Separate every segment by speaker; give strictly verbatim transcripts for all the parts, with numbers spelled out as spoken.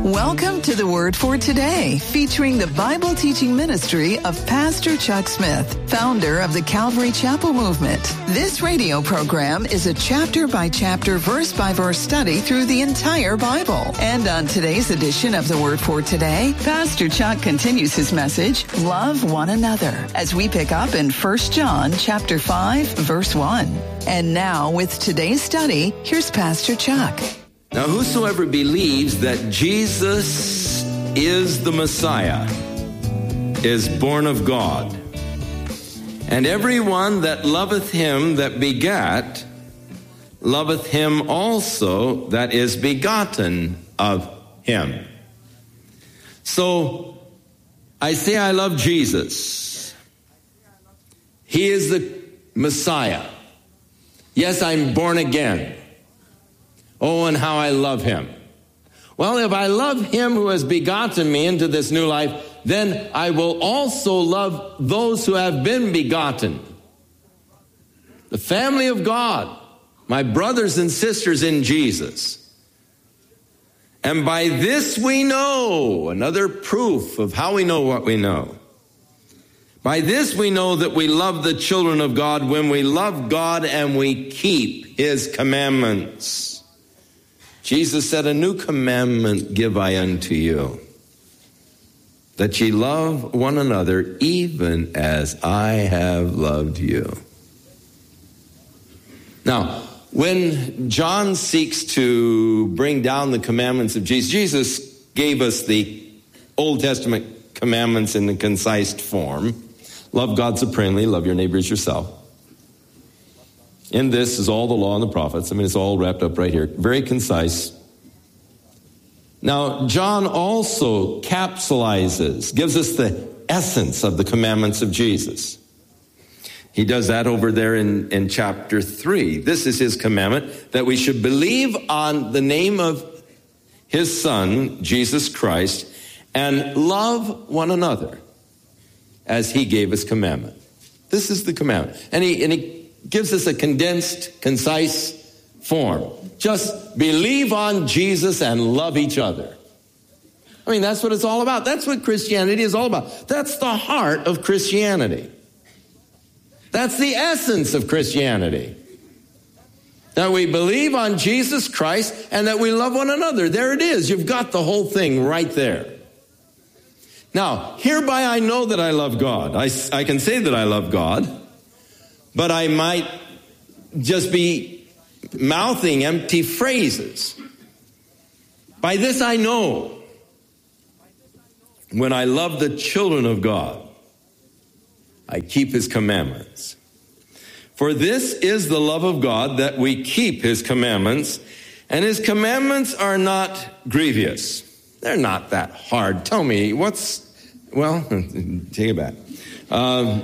Speaker 1: Welcome to the Word for Today, featuring the Bible teaching ministry of Pastor Chuck Smith, founder of the Calvary Chapel Movement. This radio program is a chapter-by-chapter, verse-by-verse study through the entire Bible. And on today's edition of the Word for Today, Pastor Chuck continues his message, Love One Another, as we pick up in First John chapter five, verse one. And now, with today's study, here's Pastor Chuck.
Speaker 2: Now, whosoever believes that Jesus is the Messiah is born of God. And everyone that loveth him that begat, loveth him also that is begotten of him. So, I say I love Jesus. He is the Messiah. Yes, I'm born again. Oh, and how I love him. Well, if I love him who has begotten me into this new life, then I will also love those who have been begotten. The family of God, my brothers and sisters in Jesus. And by this we know, another proof of how we know what we know. By this we know that we love the children of God when we love God and we keep his commandments. Jesus said, a new commandment give I unto you, that ye love one another even as I have loved you. Now, when John seeks to bring down the commandments of Jesus, Jesus gave us the Old Testament commandments in the concise form. Love God supremely, love your neighbor as yourself. In this is all the law and the prophets. I mean, it's all wrapped up right here. Very concise. Now, John also capsulizes, gives us the essence of the commandments of Jesus. He does that over there in, in chapter three. This is his commandment, that we should believe on the name of his Son, Jesus Christ, and love one another as he gave us commandment. This is the commandment. And he, and he gives us a condensed, concise form. Just believe on Jesus and love each other. I mean, that's what it's all about. That's what Christianity is all about. That's the heart of Christianity. That's the essence of Christianity. That we believe on Jesus Christ and that we love one another. There it is. You've got the whole thing right there. Now, hereby I know that I love God. I, I can say that I love God. But I might just be mouthing empty phrases. By this I know, when I love the children of God, I keep his commandments. For this is the love of God, that we keep his commandments, and his commandments are not grievous. They're not that hard. Tell me, what's, well, take it back. Um...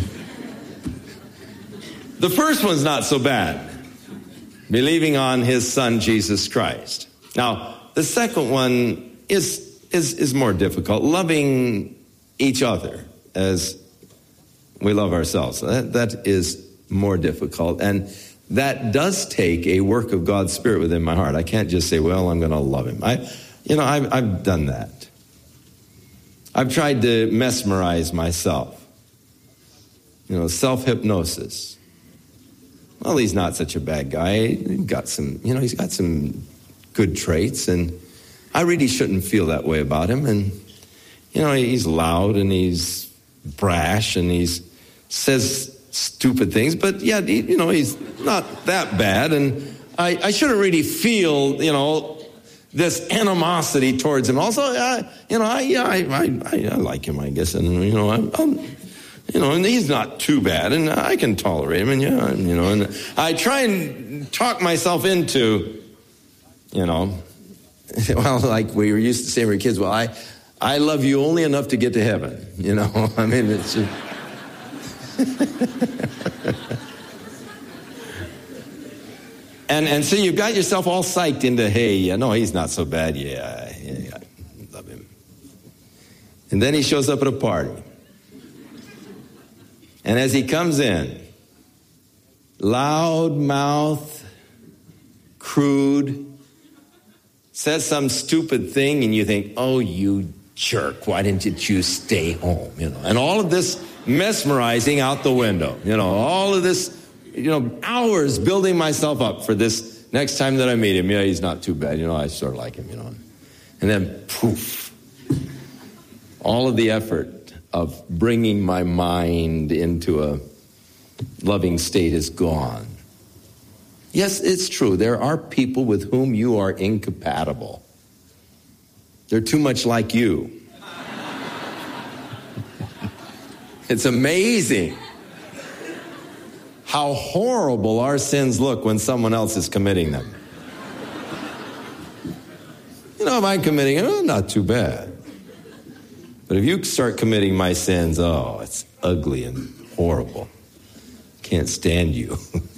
Speaker 2: The first one's not so bad. Believing on his Son, Jesus Christ. Now, the second one is, is, is more difficult. Loving each other as we love ourselves. That, that is more difficult. And that does take a work of God's Spirit within my heart. I can't just say, well, I'm going to love him. I, you know, I've, I've done that. I've tried to mesmerize myself. You know, self-hypnosis. Well, he's not such a bad guy. He's got some, you know, he's got some good traits, and I really shouldn't feel that way about him. And, you know, he's loud and he's brash and he says stupid things, but yeah, he, you know, he's not that bad. And I, I shouldn't really feel, you know, this animosity towards him. Also, I, you know, I, yeah, I, I, I like him, I guess, and you know, I'm. I'm You know, and he's not too bad, and I can tolerate him, and yeah, you know, and I try and talk myself into, you know, well, like we were used to say when we were kids, well, I, I love you only enough to get to heaven, you know, I mean, it's just... and and so you've got yourself all psyched into, hey, yeah, no, he's not so bad, yeah, yeah, I love him. And then he shows up at a party. And as he comes in, loud mouth, crude, says some stupid thing and you think, oh, you jerk, why didn't you stay home? You know, and all of this mesmerizing out the window, you know, all of this, you know, hours building myself up for this next time that I meet him. Yeah, he's not too bad. You know, I sort of like him, you know. And then poof, all of the effort of bringing my mind into a loving state is gone. Yes, it's true. There are people with whom you are incompatible. They're too much like you. It's amazing how horrible our sins look when someone else is committing them. You know, if I'm committing it, oh, not too bad. But if you start committing my sins, oh, it's ugly and horrible. Can't stand you.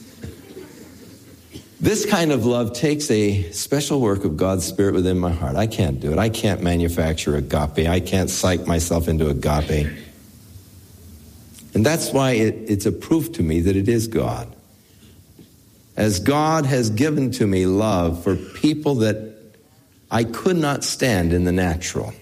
Speaker 2: This kind of love takes a special work of God's Spirit within my heart. I can't do it. I can't manufacture agape. I can't psych myself into agape. And that's why it, it's a proof to me that it is God. As God has given to me love for people that I could not stand in the natural.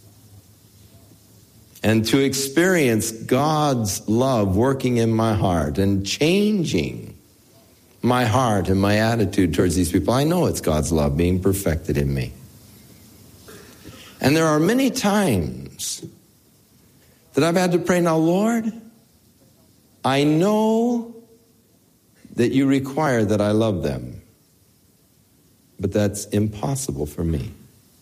Speaker 2: And to experience God's love working in my heart and changing my heart and my attitude towards these people, I know it's God's love being perfected in me. And there are many times that I've had to pray, now, Lord, I know that you require that I love them, but that's impossible for me.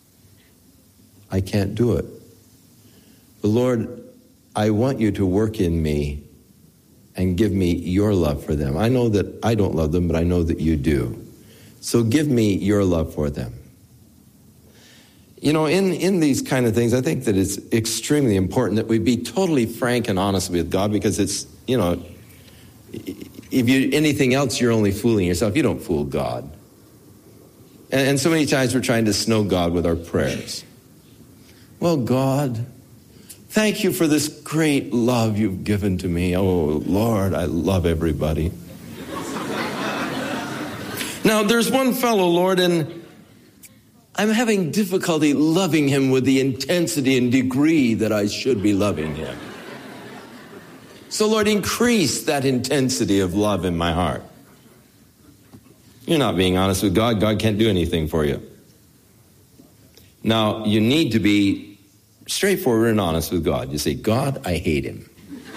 Speaker 2: I can't do it. But Lord, I want you to work in me and give me your love for them. I know that I don't love them, but I know that you do. So give me your love for them. You know, in, in these kind of things, I think that it's extremely important that we be totally frank and honest with God, because it's, you know, if you anything else, you're only fooling yourself. You don't fool God. And, and so many times we're trying to snow God with our prayers. Well, God, thank you for this great love you've given to me. Oh, Lord, I love everybody. Now, there's one fellow, Lord, and I'm having difficulty loving him with the intensity and degree that I should be loving him. So, Lord, increase that intensity of love in my heart. You're not being honest with God. God can't do anything for you. Now, you need to be straightforward and honest with God. You say, God, I hate him.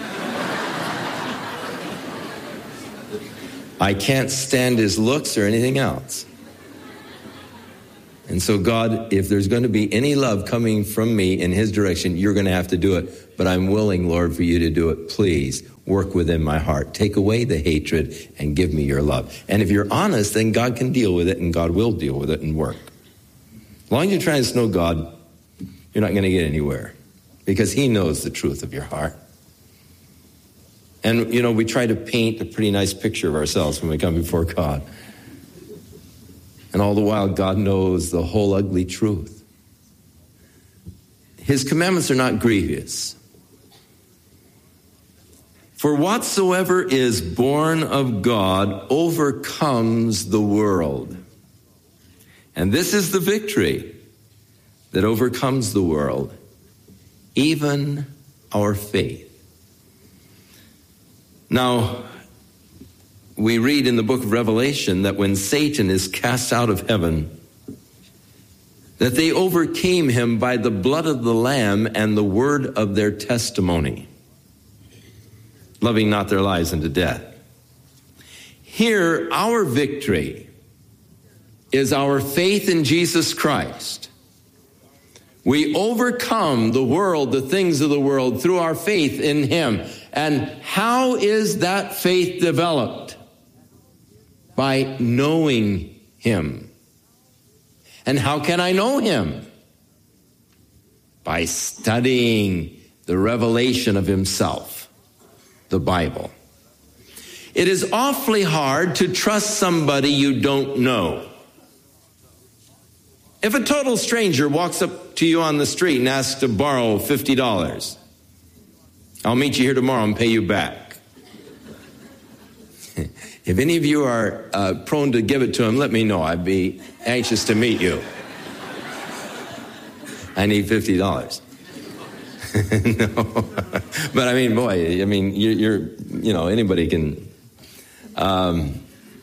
Speaker 2: I can't stand his looks or anything else. And so, God, if there's going to be any love coming from me in his direction, you're going to have to do it. But I'm willing, Lord, for you to do it. Please work within my heart. Take away the hatred and give me your love. And if you're honest, then God can deal with it, and God will deal with it and work. As long as you're trying to snow God, you're not going to get anywhere, because he knows the truth of your heart. And, you know, we try to paint a pretty nice picture of ourselves when we come before God. And all the while, God knows the whole ugly truth. His commandments are not grievous. For whatsoever is born of God overcomes the world. And this is the victory that overcomes the world, even our faith. Now, we read in the book of Revelation that when Satan is cast out of heaven, that they overcame him by the blood of the Lamb and the word of their testimony, loving not their lives unto death. Here, our victory is our faith in Jesus Christ. We overcome the world, the things of the world, through our faith in him. And how is that faith developed? By knowing him. And how can I know him? By studying the revelation of himself, the Bible. It is awfully hard to trust somebody you don't know. If a total stranger walks up to you on the street and asks to borrow fifty dollars, I'll meet you here tomorrow and pay you back. If any of you are uh, prone to give it to him, let me know. I'd be anxious to meet you. I need fifty dollars. No. But I mean, boy, I mean, you're, you're you know, anybody can. Um,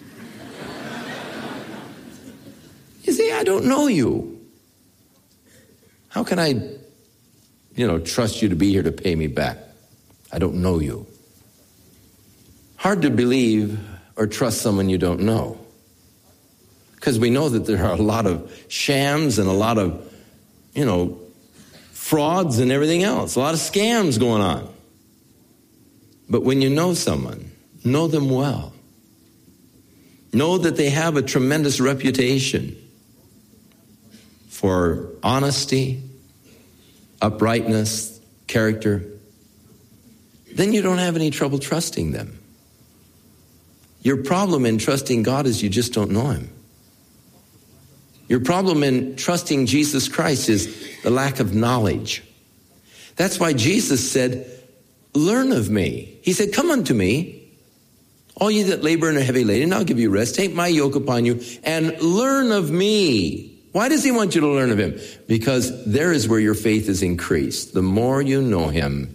Speaker 2: you see, I don't know you. How can I, you know, trust you to be here to pay me back? I don't know you. Hard to believe or trust someone you don't know. Because we know that there are a lot of shams and a lot of, you know, frauds and everything else. A lot of scams going on. But when you know someone, know them well. Know that they have a tremendous reputation for honesty, uprightness, character. Then you don't have any trouble trusting them. Your problem in trusting God is you just don't know him. Your problem in trusting Jesus Christ is the lack of knowledge. That's why Jesus said, learn of me. He said, come unto me, all ye that labor and are heavy laden, I'll give you rest. Take my yoke upon you and learn of me. Why does he want you to learn of him? Because there is where your faith is increased. The more you know him,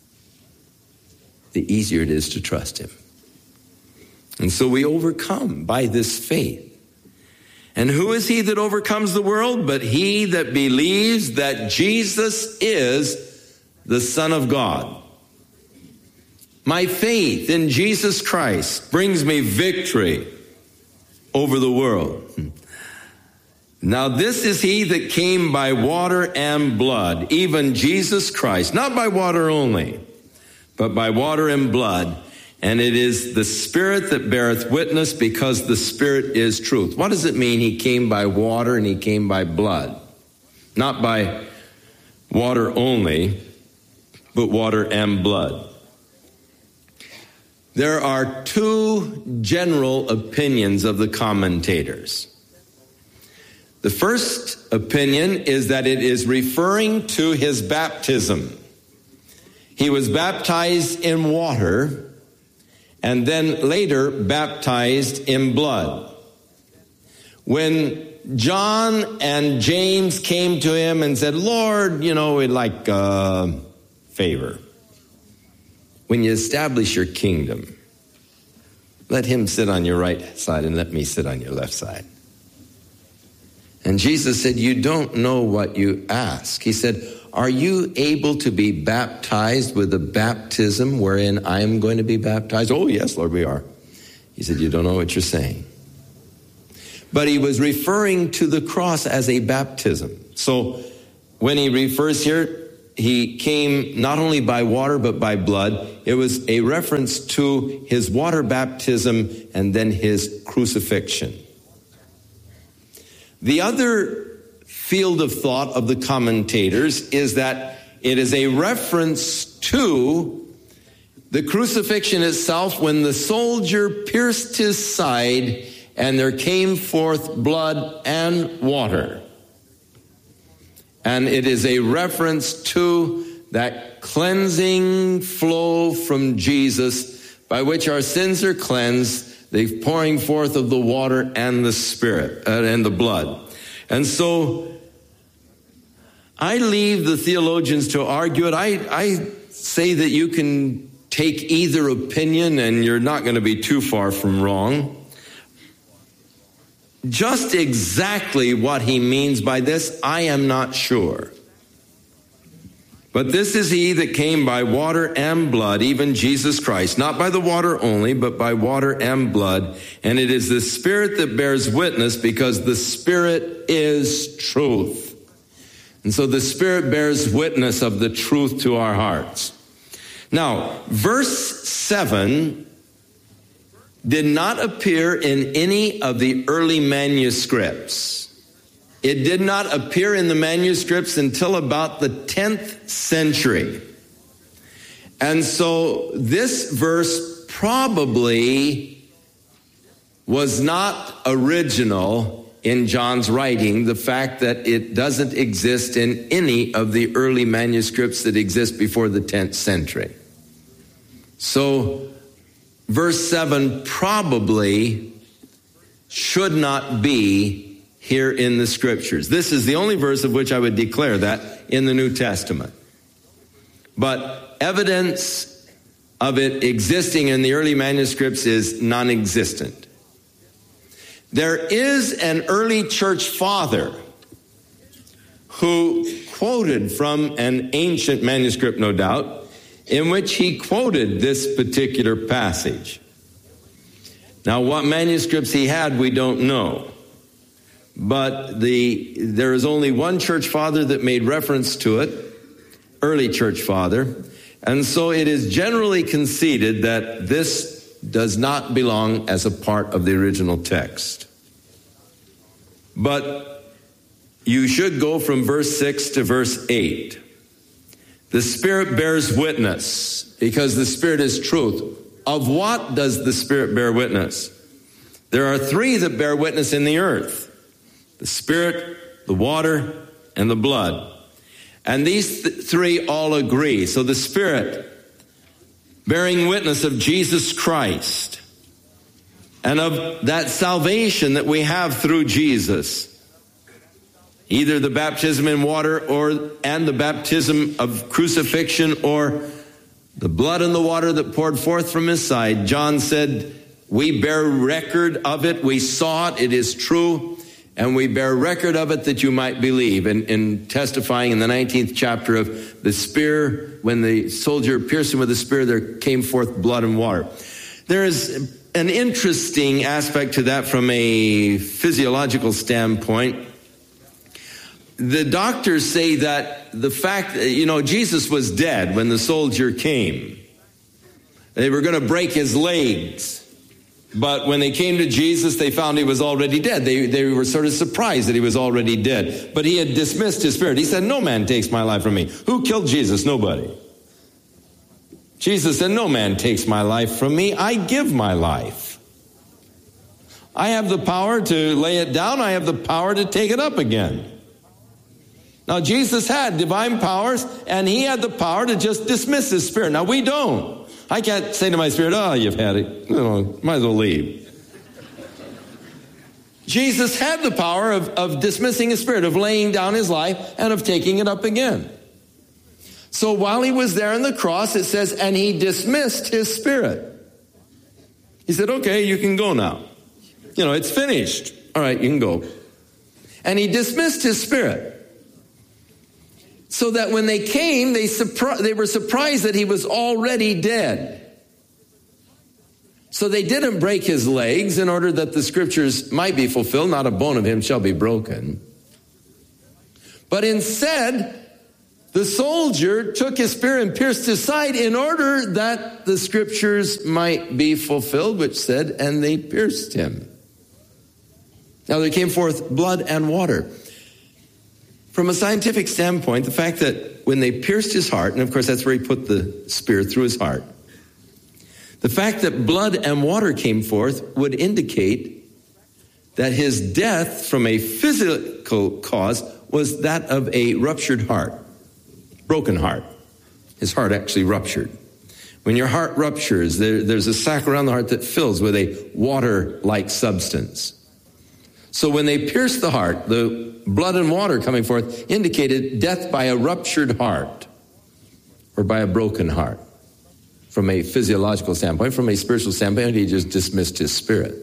Speaker 2: the easier it is to trust him. And so we overcome by this faith. And who is he that overcomes the world? But he that believes that Jesus is the Son of God. My faith in Jesus Christ brings me victory over the world. Now this is he that came by water and blood, even Jesus Christ, not by water only, but by water and blood. And it is the Spirit that beareth witness, because the Spirit is truth. What does it mean he came by water and he came by blood? Not by water only, but water and blood. There are two general opinions of the commentators. The first opinion is that it is referring to his baptism. He was baptized in water and then later baptized in blood. When John and James came to him and said, Lord, you know, we'd like a favor. When you establish your kingdom, let him sit on your right side and let me sit on your left side. And Jesus said, you don't know what you ask. He said, are you able to be baptized with the baptism wherein I am going to be baptized? Oh, yes, Lord, we are. He said, you don't know what you're saying. But he was referring to the cross as a baptism. So when he refers here, he came not only by water, but by blood. It was a reference to his water baptism and then his crucifixion. The other field of thought of the commentators is that it is a reference to the crucifixion itself, when the soldier pierced his side and there came forth blood and water. And it is a reference to that cleansing flow from Jesus by which our sins are cleansed, the pouring forth of the water and the Spirit uh, and the blood. And so I leave the theologians to argue it. I, I say that you can take either opinion and you're not going to be too far from wrong. Just exactly what he means by this, I am not sure. But this is he that came by water and blood, even Jesus Christ, not by the water only, but by water and blood. And it is the Spirit that bears witness, because the Spirit is truth. And so the Spirit bears witness of the truth to our hearts. Now, verse seven did not appear in any of the early manuscripts. It did not appear in the manuscripts until about the tenth century. And so this verse probably was not original in John's writing, the fact that it doesn't exist in any of the early manuscripts that exist before the tenth century. So verse seven probably should not be here in the Scriptures. This is the only verse of which I would declare that in the New Testament. But evidence of it existing in the early manuscripts is non-existent. There is an early church father who quoted from an ancient manuscript, no doubt, in which he quoted this particular passage. Now, what manuscripts he had, we don't know. But the there is only one church father that made reference to it, early church father, and so it is generally conceded that this does not belong as a part of the original text. But you should go from verse six to verse eight. The Spirit bears witness, because the Spirit is truth. Of what does the Spirit bear witness? There are three that bear witness in the earth: the Spirit, the water, and the blood. And these th- three all agree. So the Spirit, bearing witness of Jesus Christ and of that salvation that we have through Jesus, either the baptism in water or and the baptism of crucifixion, or the blood and the water that poured forth from his side. John said, we bear record of it. We saw it. It is true. And we bear record of it that you might believe. And in testifying in the nineteenth chapter of the spear, when the soldier pierced him with the spear, there came forth blood and water. There is an interesting aspect to that from a physiological standpoint. The doctors say that the fact, you know, Jesus was dead when the soldier came. They were going to break his legs. But when they came to Jesus, they found he was already dead. They, they were sort of surprised that he was already dead. But he had dismissed his spirit. He said, no man takes my life from me. Who killed Jesus? Nobody. Jesus said, no man takes my life from me. I give my life. I have the power to lay it down. I have the power to take it up again. Now, Jesus had divine powers, and he had the power to just dismiss his spirit. Now, we don't. I can't say to my spirit, oh, you've had it. You know, might as well leave. Jesus had the power of, of dismissing his spirit, of laying down his life, and of taking it up again. So while he was there on the cross, it says, and he dismissed his spirit. He said, okay, you can go now. You know, it's finished. All right, you can go. And he dismissed his spirit. So that when they came, they, surpri- they were surprised that he was already dead. So they didn't break his legs in order that the scriptures might be fulfilled. Not a bone of him shall be broken. But instead, the soldier took his spear and pierced his side in order that the scriptures might be fulfilled, which said, and they pierced him. Now there came forth blood and water. From a scientific standpoint, the fact that when they pierced his heart, and of course that's where he put the spear through his heart, the fact that blood and water came forth would indicate that his death from a physical cause was that of a ruptured heart, broken heart. His heart actually ruptured. When your heart ruptures, there, there's a sac around the heart that fills with a water-like substance. So when they pierced the heart, the blood and water coming forth indicated death by a ruptured heart or by a broken heart. From a physiological standpoint, from a spiritual standpoint, he just dismissed his spirit.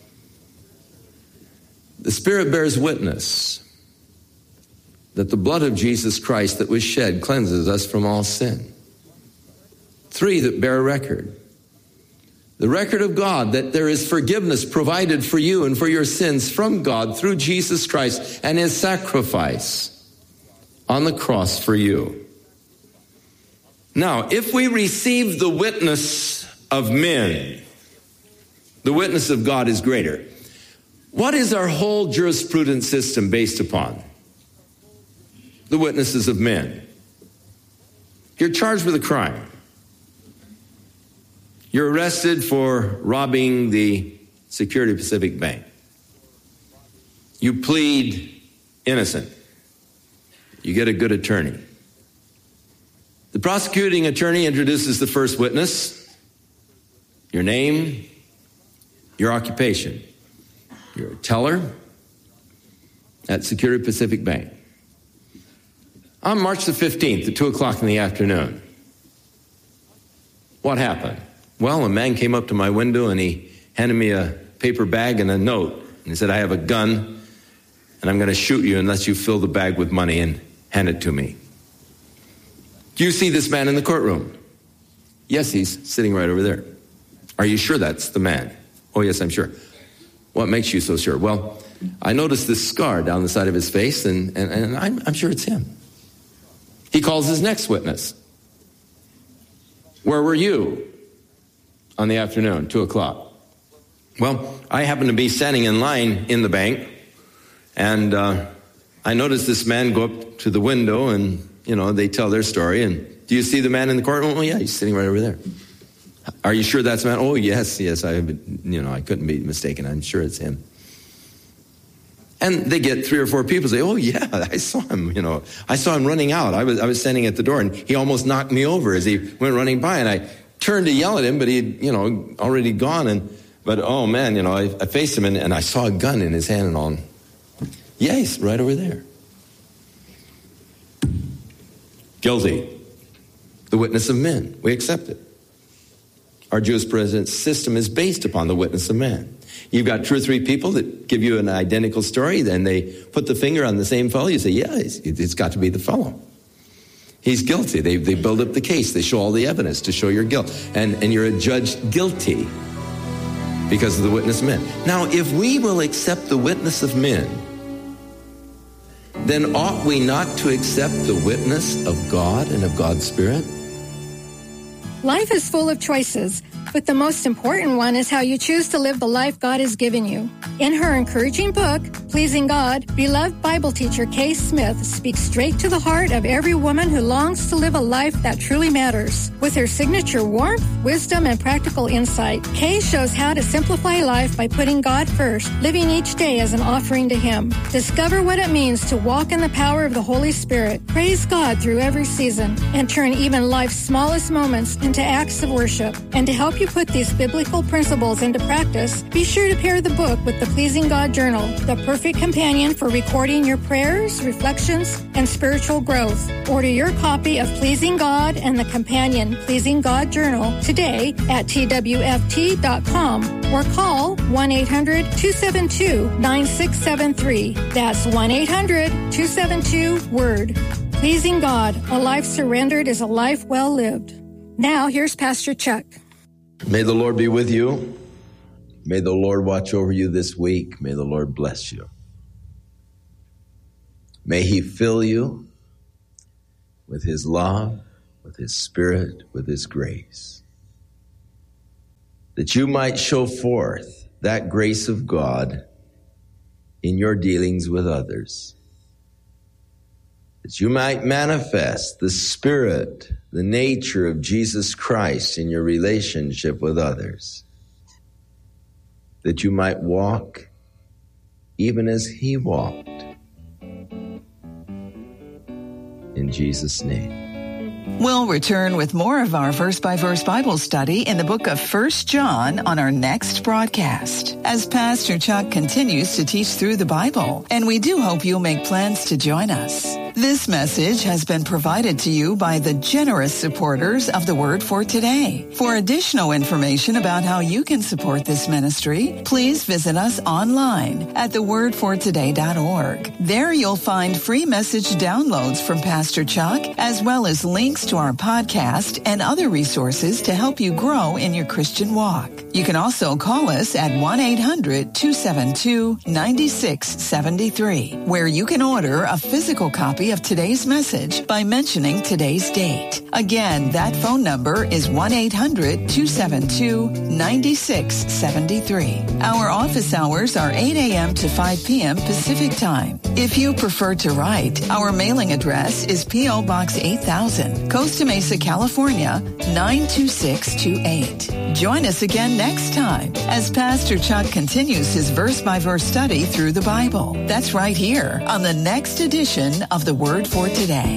Speaker 2: The Spirit bears witness that the blood of Jesus Christ that was shed cleanses us from all sin. Three that bear record. The record of God that there is forgiveness provided for you and for your sins from God through Jesus Christ and his sacrifice on the cross for you. Now, if we receive the witness of men, the witness of God is greater. What is our whole jurisprudence system based upon? The witnesses of men. You're charged with a crime. You're arrested for robbing the Security Pacific Bank. You plead innocent. You get a good attorney. The prosecuting attorney introduces the first witness, your name, your occupation. You're a teller. at Security Pacific Bank. On March the fifteenth at two o'clock in the afternoon. What happened? Well, a man came up to my window and he handed me a paper bag and a note. And he said, I have a gun and I'm going to shoot you unless you fill the bag with money and hand it to me. Do you see this man in the courtroom? Yes, he's sitting right over there. Are you sure that's the man? Oh, yes, I'm sure. What makes you so sure? Well, I noticed this scar down the side of his face, and, and, and I'm, I'm sure it's him. He calls his next witness. Where were you on the afternoon, two o'clock? Well, I happened to be standing in line in the bank, and uh, I noticed this man go up to the window, and, you know, they tell their story. And do you see the man in the courtroom? Oh, yeah, he's sitting right over there. Are you sure that's the man? Oh, yes, yes, I, you know, I couldn't be mistaken. I'm sure it's him. And they get three or four people say, oh, yeah, I saw him, you know. I saw him running out. I was I was standing at the door, and he almost knocked me over as he went running by. And I turned to yell at him, but he'd, you know, already gone. And But, oh, man, you know, I, I faced him, and, and I saw a gun in his hand and all. Yeah, he's right over there. Guilty. The witness of men. We accept it. Our jurisprudence system is based upon the witness of man. You've got two or three people that give you an identical story, then they put the finger on the same fellow. You say, yeah, it's, it's got to be the fellow. He's guilty. They, they build up the case. They show all the evidence to show your guilt. And, and you're adjudged guilty because of the witness of men. Now, if we will accept the witness of men, then ought we not to accept the witness of God and of God's Spirit?
Speaker 3: Life is full of choices, but the most important one is how you choose to live the life God has given you. In her encouraging book, Pleasing God, beloved Bible teacher Kay Smith speaks straight to the heart of every woman who longs to live a life that truly matters. With her signature warmth, wisdom, and practical insight, Kay shows how to simplify life by putting God first, living each day as an offering to Him. Discover what it means to walk in the power of the Holy Spirit, praise God through every season, and turn even life's smallest moments into acts of worship. And to help you put these biblical principles into practice, be sure to pair the book with the Pleasing God Journal, the perfect companion for recording your prayers, reflections, and spiritual growth. Order your copy of Pleasing God and the companion Pleasing God Journal today at T W F T dot com or call one eight hundred two seven two nine six seven three. That's one eight hundred two seven two WORD. Pleasing God, a life surrendered is a life well lived. Now, here's Pastor Chuck.
Speaker 2: May the Lord be with you. May the Lord watch over you this week. May the Lord bless you. May He fill you with His love, with His Spirit, with His grace, that you might show forth that grace of God in your dealings with others, that you might manifest the Spirit, the nature of Jesus Christ in your relationship with others, that you might walk even as He walked. In Jesus' name.
Speaker 1: We'll return with more of our verse-by-verse Bible study in the book of First John on our next broadcast, as Pastor Chuck continues to teach through the Bible, and we do hope you'll make plans to join us. This message has been provided to you by the generous supporters of the Word for Today. For additional information about how you can support this ministry, please visit us online at the word for today dot org. There you'll find free message downloads from Pastor Chuck, as well as links to our podcast and other resources to help you grow in your Christian walk. You can also call us at one eight hundred two seven two nine six seven three, where you can order a physical copy of today's message by mentioning today's date. Again, that phone number is one eight hundred two seven two nine six seven three. Our office hours are eight a.m. to five p.m. Pacific Time. If you prefer to write, our mailing address is P O. Box eight thousand, Costa Mesa, California, nine two six two eight. Join us again next time as Pastor Chuck continues his verse-by-verse study through the Bible. That's right here on the next edition of The Word for Today.